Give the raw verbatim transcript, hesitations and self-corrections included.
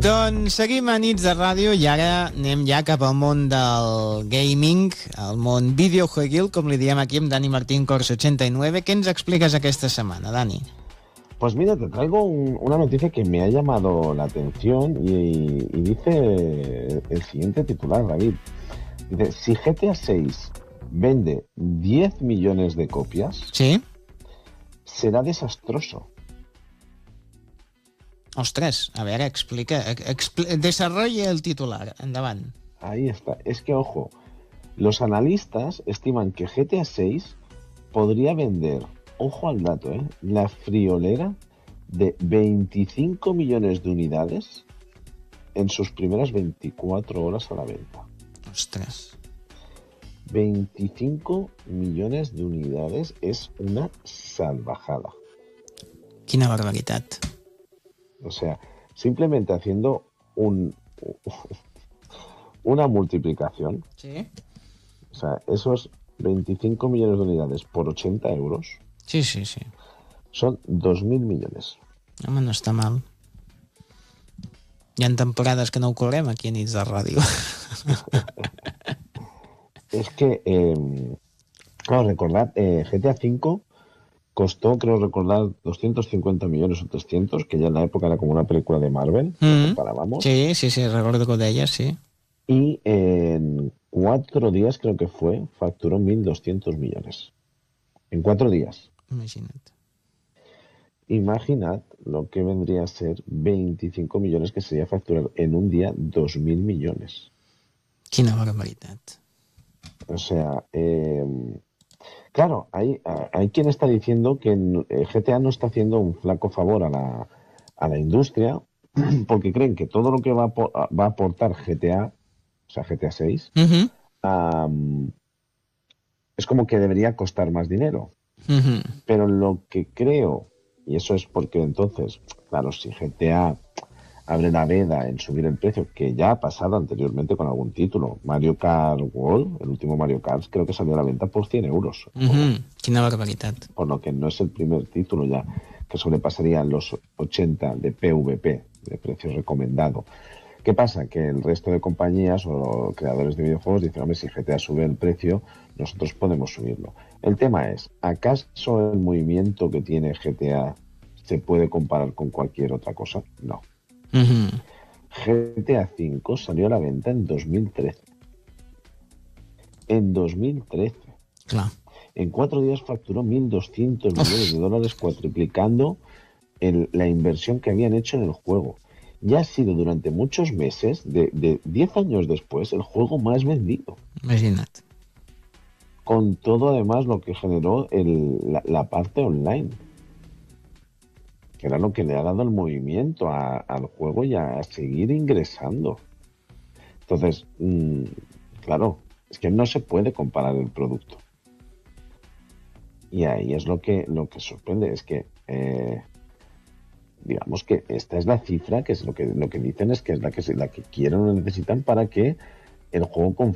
Doncs seguim a Nits de Ràdio i ara anem ja cap al món del gaming, al món videojueguil, com li diem aquí amb Dani Martín Corso ochenta y nueve. ¿Qué ens expliques aquesta setmana, Dani? Pues mira, te traigo un, una noticia que me ha llamado la atención y, y dice el siguiente titular, David. Dice, si G T A seis vende diez millones de copias, ¿sí?, será desastroso. Ostres, a veure, explica, expl- desarrolla el titular, endavant. Ahí está. Es que, ojo, los analistas estiman que G T A seis podría vender, ojo al dato, ¿eh?, la friolera de veinticinco millones de unidades en sus primeras veinticuatro horas a la venta. Ostres. veinticinco millones de unidades es una salvajada. Quina barbaritat. O sea, simplemente haciendo un una multiplicación. Sí. O sea, esos veinticinco millones de unidades por ochenta euros. Sí, sí, sí. Son dos mil millones. Home, no està mal. Hi ha temporades que no ho correm aquí a Nits de Ràdio. Es que, eh, claro, recordad, eh, G T A cinco costó, creo recordar, doscientos cincuenta millones o trescientos, que ya en la época era como una película de Marvel, Mm. lo comparábamos. Sí, sí, sí, recordo que ho deies, sí. Y en cuatro días, creo que fue, facturó mil doscientos millones. En cuatro días. Imagina't. Imaginad lo que vendría a ser veinticinco millones, que sería facturar en un día dos mil millones. Quina barbaritat. O sea, eh, claro, hay, hay quien está diciendo que G T A no está haciendo un flaco favor a la, a la industria, porque creen que todo lo que va a, va a aportar G T A, o sea, G T A seis, Uh-huh. um, es como que debería costar más dinero. Uh-huh. Pero lo que creo, y eso es porque entonces, claro, si G T A abre la veda en subir el precio, que ya ha pasado anteriormente con algún título, Mario Kart World, el último Mario Kart, creo que salió a la venta por cien euros. Uh-huh. Quina barbaritat. Por lo que no es el primer título ya que sobrepasaría los ochenta de P V P, de precio recomendado. ¿Qué pasa? Que el resto de compañías o creadores de videojuegos dicen, hombre, si G T A sube el precio, nosotros podemos subirlo. El tema es, ¿acaso el movimiento que tiene G T A se puede comparar con cualquier otra cosa? No. Uh-huh. G T A cinco salió a la venta en dos mil trece. En dos mil trece. Clar. En cuatro días facturó mil doscientos millones de dólares, cuatriplicando el, la inversión que habían hecho en el juego. Ya ha sido durante muchos meses, de, de diez años después, el juego más vendido. Imagina't. Con todo, además, lo que generó el, la, la parte online, que era lo que le ha dado el movimiento a, al juego y a seguir ingresando. Entonces, mmm, claro, es que no se puede comparar el producto. Y ahí es lo que, lo que sorprende, es que, eh, digamos que esta es la cifra, que es lo que, lo que dicen es que es la que, la que quieren o necesitan para que el juego